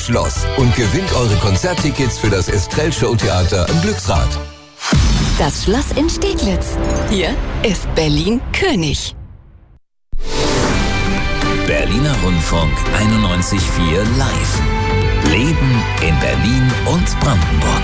Schloss und gewinnt eure Konzerttickets für das Estrell Showtheater am Glücksrad. Das Schloss in Steglitz. Hier ist Berlin König. Berliner Rundfunk 91.4 Live. Leben in Berlin und Brandenburg.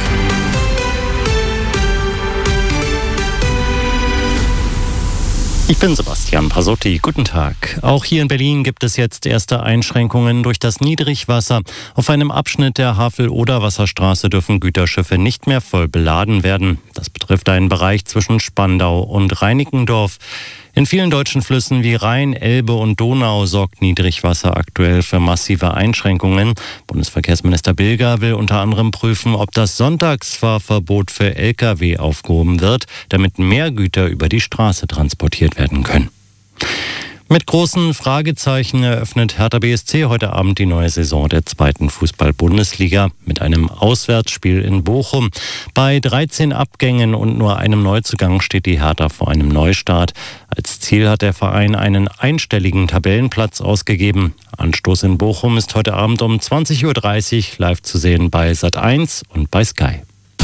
Ich bin Sebastian Pasotti. Guten Tag. Auch hier in Berlin gibt es jetzt erste Einschränkungen durch das Niedrigwasser. Auf einem Abschnitt der Havel-Oder-Wasserstraße dürfen Güterschiffe nicht mehr voll beladen werden. Das betrifft einen Bereich zwischen Spandau und Reinickendorf. In vielen deutschen Flüssen wie Rhein, Elbe und Donau sorgt Niedrigwasser aktuell für massive Einschränkungen. Bundesverkehrsminister Bilger will unter anderem prüfen, ob das Sonntagsfahrverbot für Lkw aufgehoben wird, damit mehr Güter über die Straße transportiert werden können. Mit großen Fragezeichen eröffnet Hertha BSC heute Abend die neue Saison der 2. Fußball-Bundesliga mit einem Auswärtsspiel in Bochum. Bei 13 Abgängen und nur einem Neuzugang steht die Hertha vor einem Neustart. Als Ziel hat der Verein einen einstelligen Tabellenplatz ausgegeben. Anstoß in Bochum ist heute Abend um 20.30 Uhr live zu sehen bei Sat1 und bei Sky.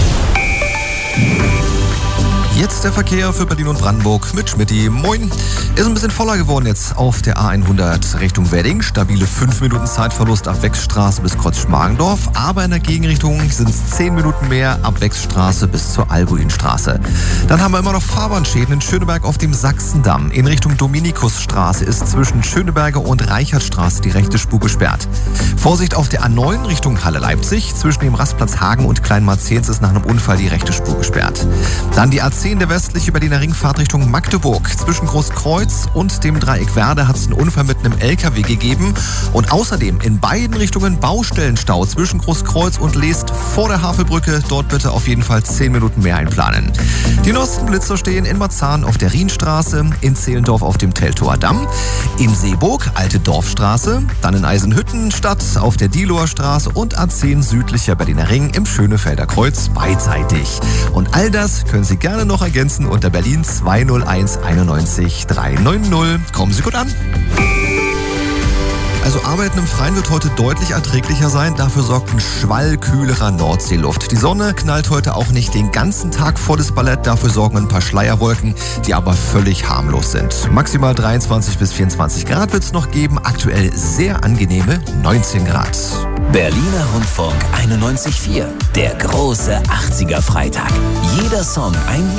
Jetzt der Verkehr für Berlin und Brandenburg mit Schmidti. Moin. Ist ein bisschen voller geworden jetzt auf der A100 Richtung Wedding. Stabile 5 Minuten Zeitverlust ab Wechsstraße bis Kreuz-Schmargendorf. Aber in der Gegenrichtung sind es 10 Minuten mehr ab Wechsstraße bis zur Albuinstraße. Dann haben wir immer noch Fahrbahnschäden in Schöneberg auf dem Sachsendamm. In Richtung Dominikusstraße ist zwischen Schöneberger und Reichertstraße die rechte Spur gesperrt. Vorsicht auf der A9 Richtung Halle-Leipzig. Zwischen dem Rastplatz Hagen und Kleinmarzens ist nach einem Unfall die rechte Spur gesperrt. Dann die A10 der westliche Berliner Ringfahrt Richtung Magdeburg. Zwischen Großkreuz und dem Dreieck Werder hat es einen Unfall mit einem LKW gegeben. Und außerdem in beiden Richtungen Baustellenstau zwischen Großkreuz und Leest vor der Havelbrücke. Dort bitte auf jeden Fall 10 Minuten mehr einplanen. Die neuesten Blitzer stehen in Marzahn auf der Rienstraße, in Zehlendorf auf dem Teltower Damm, in Seeburg Alte Dorfstraße, dann in Eisenhüttenstadt auf der Dielower Straße und A10 südlicher Berliner Ring im Schönefelder Kreuz beidseitig. Und all das können Sie gerne noch ergänzen unter Berlin 201 91 390. Kommen Sie gut an. Also Arbeiten im Freien wird heute deutlich erträglicher sein. Dafür sorgt ein Schwall kühlerer Nordseeluft. Die Sonne knallt heute auch nicht den ganzen Tag volles Ballett. Dafür sorgen ein paar Schleierwolken, die aber völlig harmlos sind. Maximal 23 bis 24 Grad wird es noch geben. Aktuell sehr angenehme 19 Grad. Berliner Rundfunk 91.4. Der große 80er Freitag. Jeder Song ein